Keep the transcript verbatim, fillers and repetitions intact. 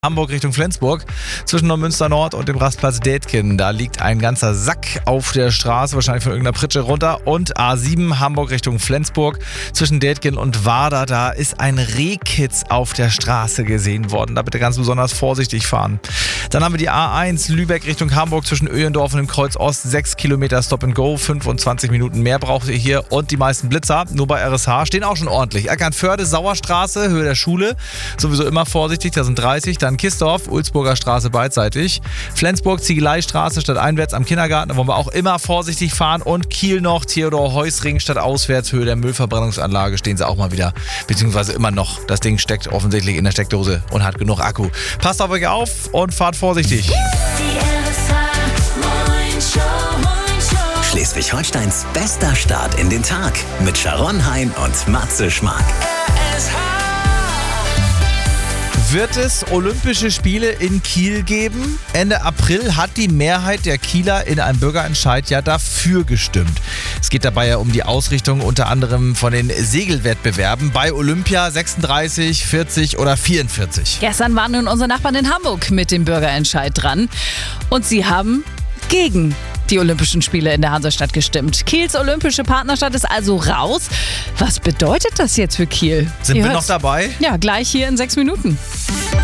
Hamburg Richtung Flensburg, zwischen Neumünster Nord und dem Rastplatz Dätken. Da liegt ein ganzer Sack auf der Straße, wahrscheinlich von irgendeiner Pritsche runter. Und A sieben Hamburg Richtung Flensburg, zwischen Dätken und Warda. Da ist ein Rehkitz auf der Straße gesehen worden. Da bitte ganz besonders vorsichtig fahren. Dann haben wir die A eins Lübeck Richtung Hamburg, zwischen Öhendorf und dem Kreuz Ost. sechs Kilometer Stop and Go, fünfundzwanzig Minuten mehr braucht ihr hier. Und die meisten Blitzer, nur bei R S H, stehen auch schon ordentlich. Eckernförde, Sauerstraße, Höhe der Schule. Sowieso immer vorsichtig, da sind dreißig. Dann Kistorf, Ulzburger Straße beidseitig. Flensburg, Ziegeleistraße statt einwärts am Kindergarten. Da wollen wir auch immer vorsichtig fahren. Und Kiel noch, Theodor-Heuss-Ring statt auswärts, Höhe der Müllverbrennungsanlage stehen sie auch mal wieder. Beziehungsweise immer noch. Das Ding steckt offensichtlich in der Steckdose und hat genug Akku. Passt auf euch auf und fahrt vorsichtig. Die R S H Schleswig-Holsteins bester Start in den Tag mit Sharon Hein und Matze Schmark. Wird es Olympische Spiele in Kiel geben? Ende April hat die Mehrheit der Kieler in einem Bürgerentscheid ja dafür gestimmt. Es geht dabei ja um die Ausrichtung unter anderem von den Segelwettbewerben bei Olympia sechsunddreißig, vierzig oder vierundvierzig. Gestern waren nun unsere Nachbarn in Hamburg mit dem Bürgerentscheid dran und sie haben gegen die Olympischen Spiele in der Hansestadt gestimmt. Kiels olympische Partnerstadt ist also raus. Was bedeutet das jetzt für Kiel? Sind Ihr wir hört's. noch dabei? Ja, gleich hier in sechs Minuten.